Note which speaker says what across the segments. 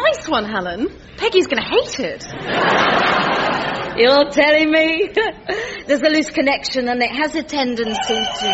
Speaker 1: nice one, Helen. Peggy's going to hate it.
Speaker 2: You're telling me? There's a loose connection and it has a tendency to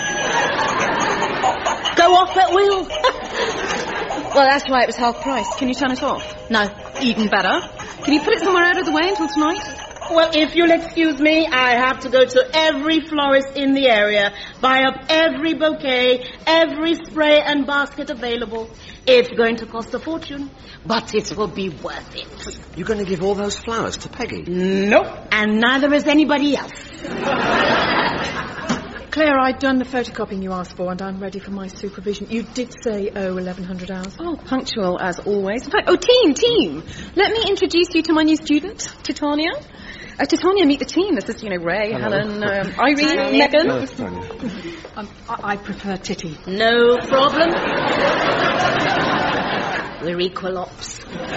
Speaker 2: go off at will. Well, that's why it was half price.
Speaker 1: Can you turn it off? No. Even better. Can you put it somewhere out of the way until tonight?
Speaker 3: Well, if you'll excuse me, I have to go to every florist in the area, buy up every bouquet, every spray and basket available. It's going to cost a fortune, but it will be worth it.
Speaker 4: You're going to give all those flowers to Peggy?
Speaker 3: Nope, and neither is anybody else.
Speaker 1: Claire, I've done the photocopying you asked for, and I'm ready for my supervision. You did say, 1100 hours. Oh, punctual as always. In fact, team! Let me introduce you to my new student, Titania. Titania, meet the team. This is, Ray,
Speaker 4: hello.
Speaker 1: Helen, Irene, Megan.
Speaker 5: I prefer Titty.
Speaker 2: No problem. We're equal ops.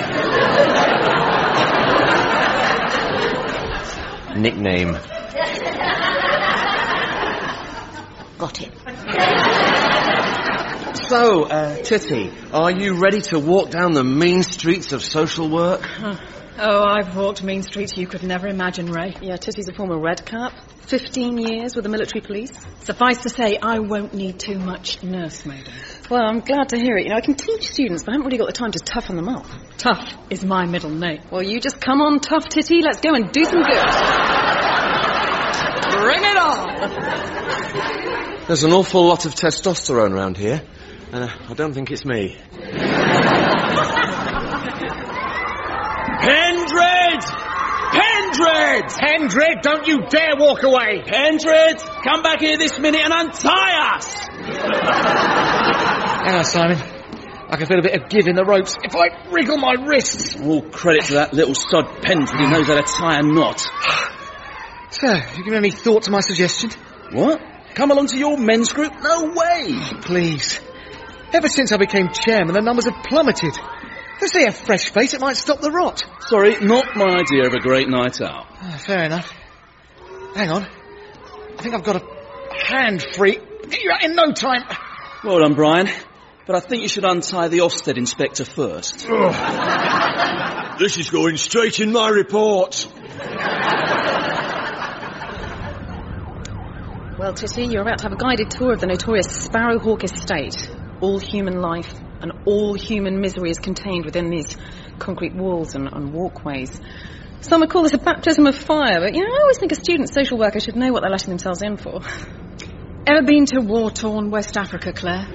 Speaker 4: Nickname.
Speaker 2: Got it.
Speaker 4: So, Titty, are you ready to walk down the mean streets of social work?
Speaker 5: Oh, I've walked mean streets you could never imagine, Ray.
Speaker 1: Yeah, Titty's a former Red Cap. 15 years with the military police.
Speaker 5: Suffice to say, I won't need too much nursemaiding.
Speaker 1: Well, I'm glad to hear it. I can teach students, but I haven't really got the time to toughen them up.
Speaker 5: Tough is my middle name.
Speaker 1: Well, you just come on, tough Titty. Let's go and do some good. Bring it on!
Speaker 4: There's an awful lot of testosterone around here, and I don't think it's me.
Speaker 6: Pendred! Pendred! Pendred, don't you dare walk away! Pendred, come back here this minute and untie us!
Speaker 7: Hang on, Simon. I can feel a bit of give in the ropes if I wriggle my wrists.
Speaker 6: All credit to that little sod Pendred who knows how to tie a knot.
Speaker 7: So, you given any thought to my suggestion?
Speaker 6: What? Come along to your men's group? No way!
Speaker 7: Please. Ever since I became chairman, the numbers have plummeted. If they have fresh face, it might stop the rot.
Speaker 6: Sorry, not my idea of a great night out.
Speaker 7: Fair enough. Hang on. I think I've got a hand free. Get you out in no time.
Speaker 6: Well done, Brian. But I think you should untie the Ofsted inspector first.
Speaker 8: This is going straight in my report.
Speaker 1: Well, Titty, you're about to have a guided tour of the notorious Sparrowhawk estate. All human life and all human misery is contained within these concrete walls and walkways. Some would call this a baptism of fire, but, I always think a student social worker should know what they're letting themselves in for.
Speaker 5: Ever been to war-torn West Africa, Claire?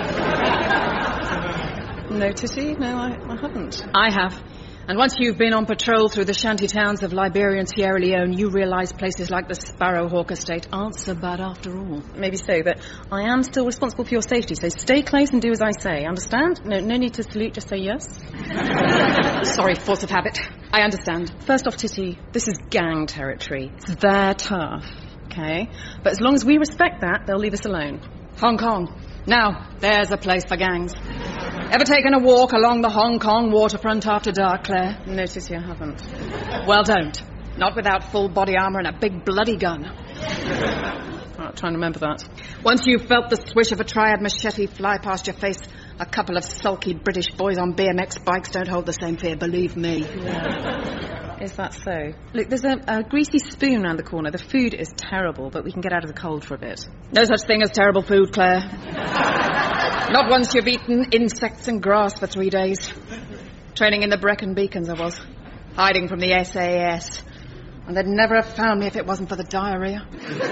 Speaker 1: No, Titty? No, I haven't.
Speaker 5: I have. And once you've been on patrol through the shanty towns of Liberia and Sierra Leone, you realise places like the Sparrowhawk estate aren't so bad after all.
Speaker 1: Maybe so, but I am still responsible for your safety, so stay close and do as I say. Understand? No need to salute, just say yes.
Speaker 5: Sorry, force of habit. I understand.
Speaker 1: First off, Titty, this is gang territory. It's their turf, okay? But as long as we respect that, they'll leave us alone.
Speaker 5: Hong Kong. Now, there's a place for gangs. Ever taken a walk along the Hong Kong waterfront after dark, Claire?
Speaker 1: No, Titty, I haven't.
Speaker 5: Well, don't. Not without full body armour and a big bloody gun.
Speaker 1: I'll try and remember that.
Speaker 5: Once you've felt the swish of a triad machete fly past your face, a couple of sulky British boys on BMX bikes don't hold the same fear, believe me.
Speaker 1: Yeah. Is that so? Look, there's a greasy spoon round the corner. The food is terrible, but we can get out of the cold for a bit.
Speaker 5: No such thing as terrible food, Claire. Not once you've eaten insects and grass for 3 days. Training in the Brecon Beacons I was. Hiding from the SAS. And they'd never have found me if it wasn't for the diarrhea.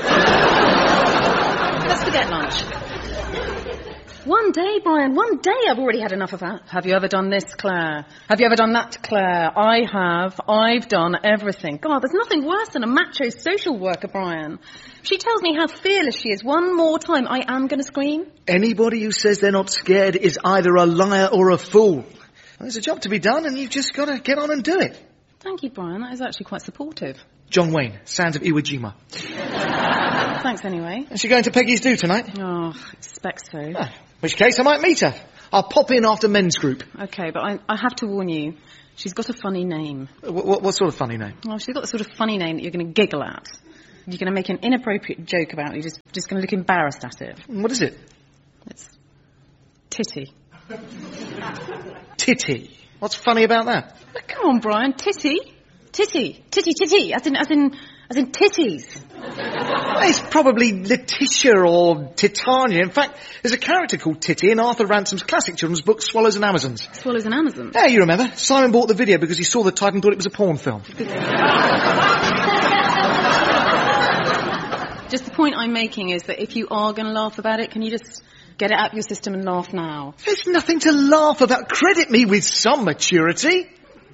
Speaker 1: Let's forget lunch. One day, Brian, one day. I've already had enough of that. Have you ever done this, Claire? Have you ever done that, Claire? I have. I've done everything. God, there's nothing worse than a macho social worker, Brian. If she tells me how fearless she is one more time, I am going to scream.
Speaker 7: Anybody who says they're not scared is either a liar or a fool. There's a job to be done, and you've just got to get on and do it.
Speaker 1: Thank you, Brian. That is actually quite supportive.
Speaker 7: John Wayne, Sands of Iwo Jima.
Speaker 1: Thanks, anyway.
Speaker 7: Is she going to Peggy's do tonight?
Speaker 1: Oh, I expect so.
Speaker 7: In which case, I might meet her. I'll pop in after men's group.
Speaker 1: Okay, but I have to warn you. She's got a funny name.
Speaker 7: What sort of funny name?
Speaker 1: Well, she's got the sort of funny name that you're going to giggle at. You're going to make an inappropriate joke about it. You're just going to look embarrassed at it.
Speaker 7: What is it?
Speaker 1: It's Titty.
Speaker 7: Titty. What's funny about that?
Speaker 1: Oh, come on, Brian. Titty. Titty. Titty, titty. As in titties.
Speaker 7: It's probably Letitia or Titania. In fact, there's a character called Titty in Arthur Ransom's classic children's book, Swallows and Amazons.
Speaker 1: Swallows and Amazons?
Speaker 7: Yeah, you remember. Simon bought the video because he saw the title and thought it was a porn film.
Speaker 1: Just the point I'm making is that if you are going to laugh about it, can you just get it out of your system and laugh now?
Speaker 7: There's nothing to laugh about. Credit me with some maturity.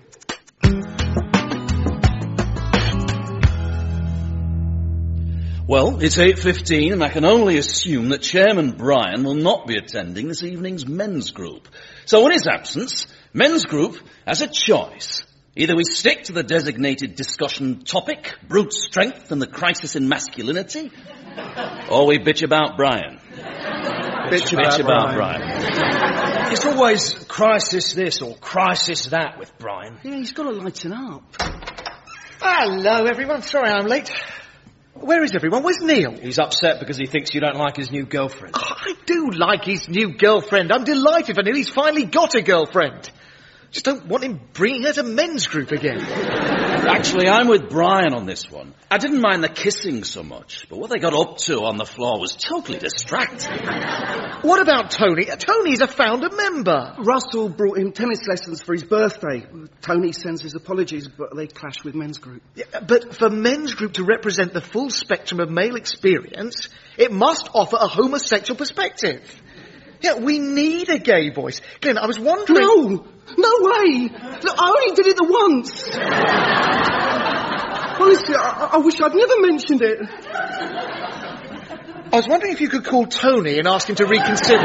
Speaker 9: Well, it's 8:15 and I can only assume that Chairman Brian will not be attending this evening's men's group. So in his absence, men's group has a choice. Either we stick to the designated discussion topic, brute strength and the crisis in masculinity, or we bitch about Brian.
Speaker 6: Bitch about Brian. It's always crisis this or crisis that with Brian.
Speaker 10: Yeah, he's got to lighten up.
Speaker 7: Hello, everyone. Sorry I'm late. Where is everyone? Where's Neil?
Speaker 6: He's upset because he thinks you don't like his new girlfriend.
Speaker 7: Oh, I do like his new girlfriend. I'm delighted for Neil. He's finally got a girlfriend. Just don't want him bringing her to men's group again.
Speaker 9: Actually, I'm with Brian on this one. I didn't mind the kissing so much, but what they got up to on the floor was totally distracting.
Speaker 7: What about Tony? Tony's a founder member.
Speaker 10: Russell brought him tennis lessons for his birthday. Tony sends his apologies, but they clash with men's group.
Speaker 7: Yeah, but for men's group to represent the full spectrum of male experience, it must offer a homosexual perspective. Yeah, we need a gay voice. Glenn, I was wondering...
Speaker 10: No way! Look, I only did it the once. Honestly, I wish I'd never mentioned it.
Speaker 7: I was wondering if you could call Tony and ask him to reconsider.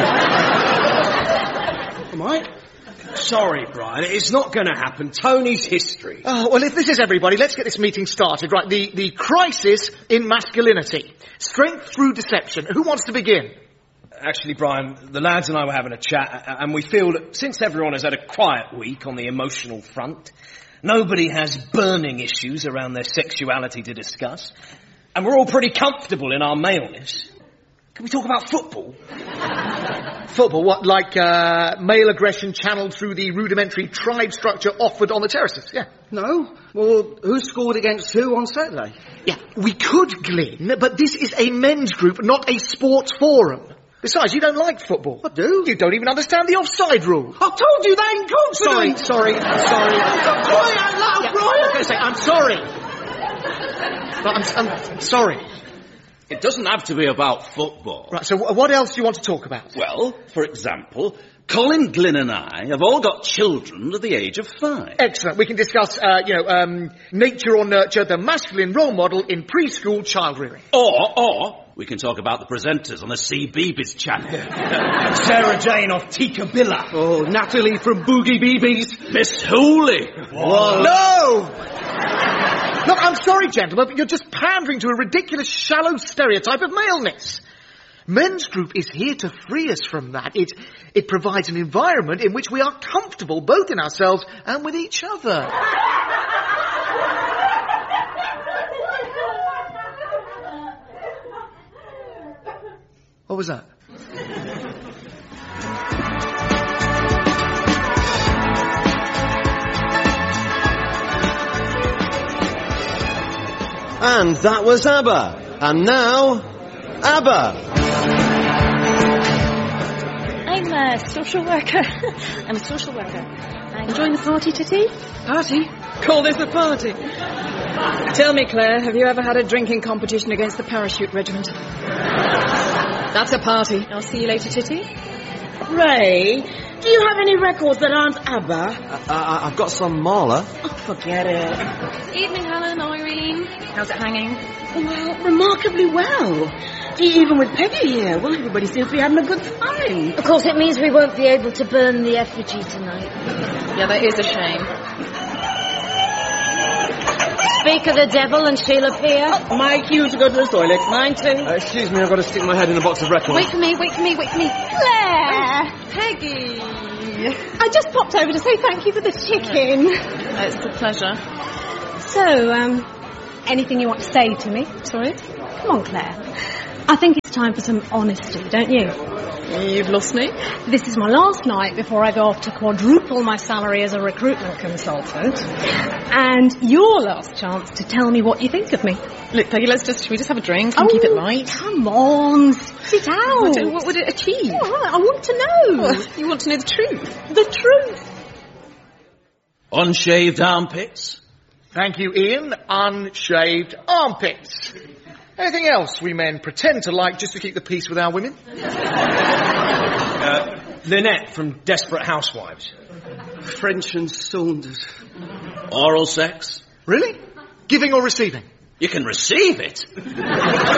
Speaker 10: Am I?
Speaker 6: Sorry, Brian, it's not going to happen. Tony's history.
Speaker 7: Oh, well, if this is everybody, let's get this meeting started. Right, the crisis in masculinity. Strength through deception. Who wants to begin?
Speaker 6: Actually, Brian, the lads and I were having a chat, and we feel that since everyone has had a quiet week on the emotional front, nobody has burning issues around their sexuality to discuss, and we're all pretty comfortable in our maleness. Can we talk about football?
Speaker 7: Football? What, like male aggression channeled through the rudimentary tribe structure offered on the terraces? Yeah.
Speaker 10: No? Well, who scored against who on Saturday?
Speaker 7: Yeah, we could, Glyn, but this is a men's group, not a sports forum. Besides, you don't like football.
Speaker 10: I do.
Speaker 7: You don't even understand the offside rule.
Speaker 10: I told you that in confidence.
Speaker 7: Sorry.
Speaker 10: Cry out loud, Brian.
Speaker 7: I'm sorry. I'm sorry.
Speaker 9: It doesn't have to be about football.
Speaker 7: Right, so what else do you want to talk about?
Speaker 9: Well, for example, Colin, Glyn and I have all got children at the age of 5.
Speaker 7: Excellent. We can discuss, nature or nurture, the masculine role model in preschool child rearing.
Speaker 9: Or we can talk about the presenters on the CBeebies channel.
Speaker 6: Sarah Jane of Tikabilla.
Speaker 10: Oh, Natalie from Boogie BBs.
Speaker 9: Miss Hooley.
Speaker 7: Whoa. No! Look, I'm sorry, gentlemen, but you're just pandering to a ridiculous, shallow stereotype of maleness. Men's group is here to free us from that. It provides an environment in which we are comfortable both in ourselves and with each other. What was that?
Speaker 4: And that was ABBA. And now, ABBA.
Speaker 2: I'm a social worker. I'm a social worker.
Speaker 1: Enjoying the party, Titty?
Speaker 5: Party? Call this a party? Tell me, Claire, have you ever had a drinking competition against the parachute regiment? That's a party.
Speaker 1: I'll see you later, Titty.
Speaker 3: Ray, do you have any records that aren't ABBA?
Speaker 4: I've got some Mahler.
Speaker 3: Oh, forget it.
Speaker 1: Evening, Helen, Irene. How's it hanging?
Speaker 3: Well, remarkably well. Even with Peggy here, well, everybody seems to be having a good time.
Speaker 2: Of course, it means we won't be able to burn the effigy tonight.
Speaker 1: Yeah, that is a shame.
Speaker 2: Speak of the devil and she'll appear.
Speaker 3: Oh, my cue to go to the toilet.
Speaker 2: Mine too.
Speaker 4: Excuse me, I've got to stick my head in a box of records.
Speaker 1: Wait for me.
Speaker 11: Claire!
Speaker 1: Peggy.
Speaker 11: I just popped over to say thank you for the chicken.
Speaker 1: It's a pleasure.
Speaker 11: So, anything you want to say to me?
Speaker 1: Sorry?
Speaker 11: Come on, Claire. I think it's time for some honesty, don't you?
Speaker 1: You've lost me.
Speaker 11: This is my last night before I go off to quadruple my salary as a recruitment consultant. And your last chance to tell me what you think of me.
Speaker 1: Look, Peggy, should we just have a drink and keep it light?
Speaker 11: Come on, sit down.
Speaker 1: What would it achieve?
Speaker 11: All right, I want to know.
Speaker 1: Well, you want to know the truth?
Speaker 11: The truth.
Speaker 9: Unshaved armpits?
Speaker 7: Thank you, Ian. Unshaved armpits. Anything else we men pretend to like just to keep the peace with our women?
Speaker 6: Lynette from Desperate Housewives.
Speaker 10: French and Saunders.
Speaker 9: Oral sex?
Speaker 7: Really? Giving or receiving?
Speaker 9: You can receive it.